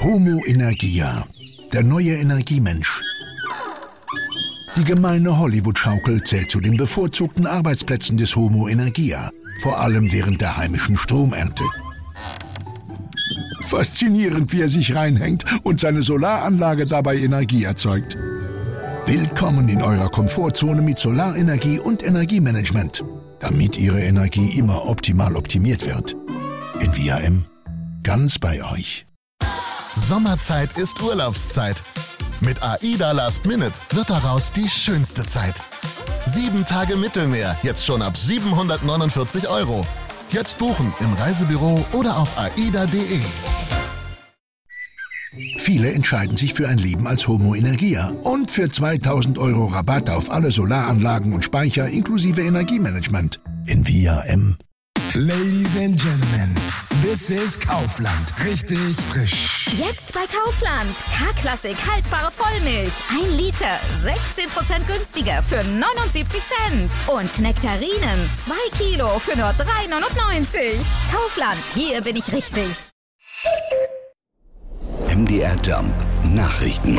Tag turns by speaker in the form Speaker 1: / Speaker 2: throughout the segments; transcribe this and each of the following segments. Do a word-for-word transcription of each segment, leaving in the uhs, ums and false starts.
Speaker 1: Homo Energia, der neue Energiemensch. Die gemeine Hollywood-Schaukel zählt zu den bevorzugten Arbeitsplätzen des Homo Energia, vor allem während der heimischen Stromernte. Faszinierend, wie er sich reinhängt und seine Solaranlage dabei Energie erzeugt. Willkommen in eurer Komfortzone mit Solarenergie und Energiemanagement, damit Ihre Energie immer optimal optimiert wird. In V R M, ganz bei euch.
Speaker 2: Sommerzeit ist Urlaubszeit. Mit AIDA Last Minute wird daraus die schönste Zeit. Sieben Tage Mittelmeer, jetzt schon ab siebenhundertneunundvierzig Euro. Jetzt buchen im Reisebüro oder auf aida punkt de.
Speaker 1: Viele entscheiden sich für ein Leben als Homo Energia und für zweitausend Euro Rabatt auf alle Solaranlagen und Speicher inklusive Energiemanagement in V R M.
Speaker 3: Ladies and Gentlemen, this is Kaufland. Richtig frisch.
Speaker 4: Jetzt bei Kaufland. K-Klassik haltbare Vollmilch. Ein Liter. sechzehn Prozent günstiger für neunundsiebzig Cent. Und Nektarinen. Zwei Kilo für nur drei neunundneunzig. Kaufland. Hier bin ich richtig.
Speaker 5: M D R Jump Nachrichten.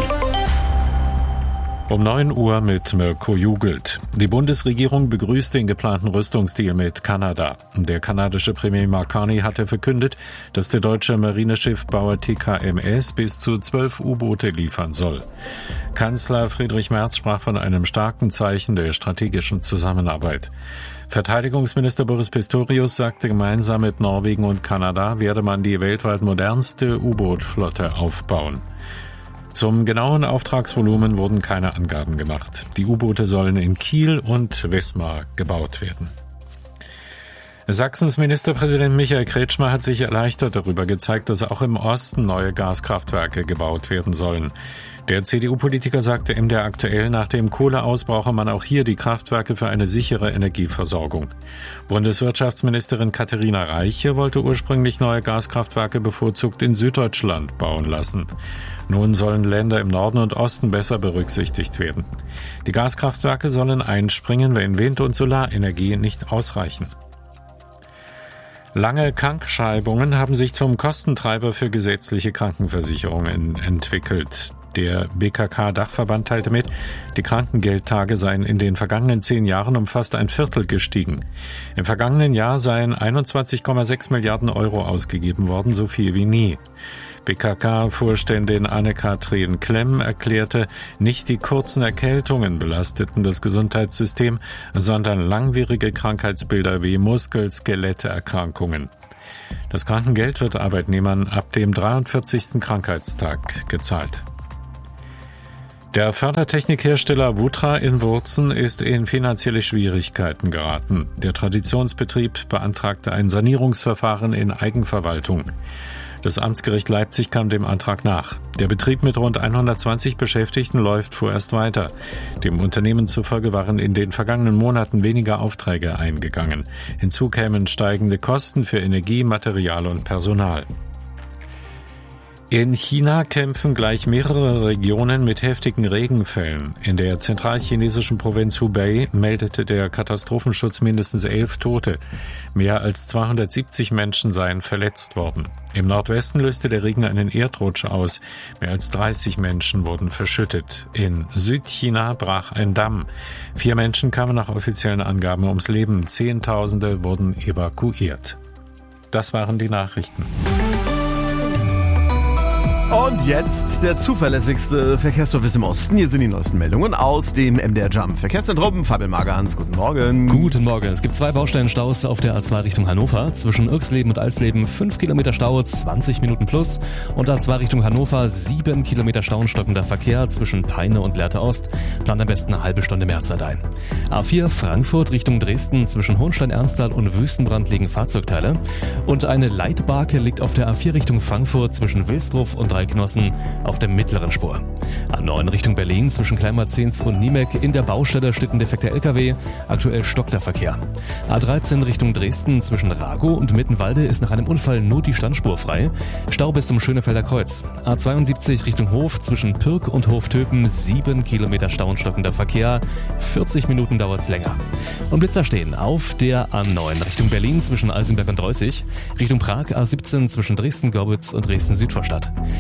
Speaker 6: Um neun Uhr mit Mirko Jugelt. Die Bundesregierung begrüßt den geplanten Rüstungsdeal mit Kanada. Der kanadische Premier Mark Carney hatte verkündet, dass der deutsche Marineschiffbauer T K M S bis zu zwölf U-Boote liefern soll. Kanzler Friedrich Merz sprach von einem starken Zeichen der strategischen Zusammenarbeit. Verteidigungsminister Boris Pistorius sagte, gemeinsam mit Norwegen und Kanada werde man die weltweit modernste U-Boot-Flotte aufbauen. Zum genauen Auftragsvolumen wurden keine Angaben gemacht. Die U-Boote sollen in Kiel und Wismar gebaut werden. Sachsens Ministerpräsident Michael Kretschmer hat sich erleichtert darüber gezeigt, dass auch im Osten neue Gaskraftwerke gebaut werden sollen. Der C D U-Politiker sagte M D R aktuell, nach dem Kohleaus brauche man auch hier die Kraftwerke für eine sichere Energieversorgung. Bundeswirtschaftsministerin Katharina Reiche wollte ursprünglich neue Gaskraftwerke bevorzugt in Süddeutschland bauen lassen. Nun sollen Länder im Norden und Osten besser berücksichtigt werden. Die Gaskraftwerke sollen einspringen, wenn Wind- und Solarenergie nicht ausreichen. Lange Krankschreibungen haben sich zum Kostentreiber für gesetzliche Krankenversicherungen entwickelt. Der B K K-Dachverband teilte mit, die Krankengeldtage seien in den vergangenen zehn Jahren um fast ein Viertel gestiegen. Im vergangenen Jahr seien einundzwanzig Komma sechs Milliarden Euro ausgegeben worden, so viel wie nie. B K K-Vorständin Anne-Kathrin Klemm erklärte, nicht die kurzen Erkältungen belasteten das Gesundheitssystem, sondern langwierige Krankheitsbilder wie Muskel-, Skeletterkrankungen. Das Krankengeld wird Arbeitnehmern ab dem dreiundvierzigsten Krankheitstag gezahlt. Der Fördertechnikhersteller Wutra in Wurzen ist in finanzielle Schwierigkeiten geraten. Der Traditionsbetrieb beantragte ein Sanierungsverfahren in Eigenverwaltung. Das Amtsgericht Leipzig kam dem Antrag nach. Der Betrieb mit rund hundertzwanzig Beschäftigten läuft vorerst weiter. Dem Unternehmen zufolge waren in den vergangenen Monaten weniger Aufträge eingegangen. Hinzu kämen steigende Kosten für Energie, Material und Personal. In China kämpfen gleich mehrere Regionen mit heftigen Regenfällen. In der zentralchinesischen Provinz Hubei meldete der Katastrophenschutz mindestens elf Tote. Mehr als zweihundertsiebzig Menschen seien verletzt worden. Im Nordwesten löste der Regen einen Erdrutsch aus. Mehr als dreißig Menschen wurden verschüttet. In Südchina brach ein Damm. Vier Menschen kamen nach offiziellen Angaben ums Leben. Zehntausende wurden evakuiert. Das waren die Nachrichten.
Speaker 7: Und jetzt der zuverlässigste Verkehrsservice im Osten. Hier sind die neuesten Meldungen aus dem M D R Jump Verkehrszentrum. Fabian Magerhans, guten Morgen.
Speaker 8: Guten Morgen. Es gibt zwei Baustellenstaus auf der A zwei Richtung Hannover. Zwischen Irxleben und Alsleben fünf Kilometer Stau, zwanzig Minuten plus. Und A zwei Richtung Hannover sieben Kilometer Stau und stockender Verkehr zwischen Peine und Lehrte Ost. Plant am besten eine halbe Stunde mehr Zeit ein. A vier Frankfurt Richtung Dresden. Zwischen Hohenstein-Ernsthal und Wüstenbrand liegen Fahrzeugteile. Und eine Leitbarke liegt auf der A vier Richtung Frankfurt zwischen Wilsdruff und Genossen auf der mittleren Spur. A neun Richtung Berlin zwischen Kleinmarzens und Niemek in der Baustelle steht ein defekter L K W, aktuell stockt der Verkehr. A dreizehn Richtung Dresden zwischen Ragow und Mittenwalde ist nach einem Unfall nur die Standspur frei. Stau bis zum Schönefelder Kreuz. A zweiundsiebzig Richtung Hof zwischen Pirk und Hoftöpen sieben Kilometer Stau und stockender Verkehr. vierzig Minuten dauert's länger. Und Blitzer stehen auf der A neun Richtung Berlin zwischen Eisenberg und Reußig, Richtung Prag A siebzehn zwischen Dresden-Gorbitz und Dresden-Südvorstadt.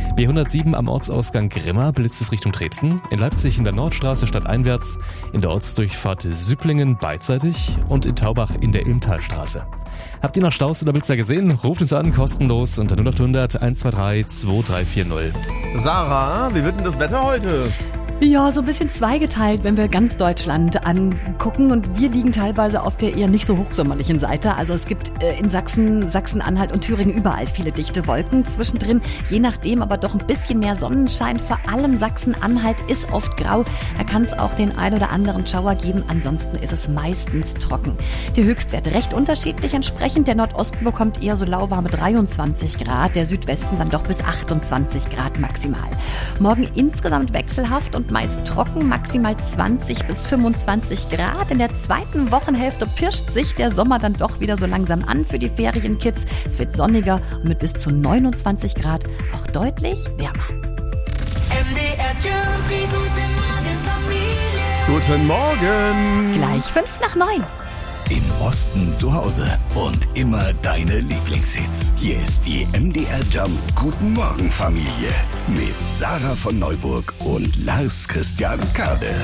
Speaker 8: B hundertsieben am Ortsausgang Grimma blitzt es Richtung Trebsen. In Leipzig in der Nordstraße stadteinwärts, in der Ortsdurchfahrt Süpplingen beidseitig und in Taubach in der Ilmtalstraße. Habt ihr noch Staus oder Blitzer gesehen? Ruft uns an, kostenlos unter null acht hundert eins zwei drei zwei drei vier null.
Speaker 7: Sarah, wie wird denn das Wetter heute?
Speaker 9: Ja, so ein bisschen zweigeteilt, wenn wir ganz Deutschland angucken. Und wir liegen teilweise auf der eher nicht so hochsommerlichen Seite. Also es gibt äh, in Sachsen, Sachsen-Anhalt und Thüringen überall viele dichte Wolken. Zwischendrin, je nachdem, aber doch ein bisschen mehr Sonnenschein. Vor allem Sachsen-Anhalt ist oft grau. Da kann es auch den ein oder anderen Schauer geben. Ansonsten ist es meistens trocken. Die Höchstwerte recht unterschiedlich entsprechend. Der Nordosten bekommt eher so lauwarme dreiundzwanzig Grad. Der Südwesten dann doch bis achtundzwanzig Grad maximal. Morgen insgesamt wechselhaft und meist trocken, maximal zwanzig bis fünfundzwanzig Grad. In der zweiten Wochenhälfte pirscht sich der Sommer dann doch wieder so langsam an für die Ferienkids. Es wird sonniger und mit bis zu neunundzwanzig Grad auch deutlich wärmer.
Speaker 10: M D R Jump, die gute Morgenfamilie.
Speaker 7: Guten Morgen.
Speaker 9: Gleich fünf nach neun.
Speaker 5: Im Osten zu Hause und immer deine Lieblingshits. Hier ist die M D R Jump Guten Morgen Familie mit Sarah von Neuburg und Lars Christian Kade.